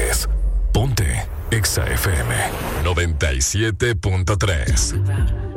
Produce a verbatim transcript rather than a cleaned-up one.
es Ponte Exa F M noventa y siete punto tres.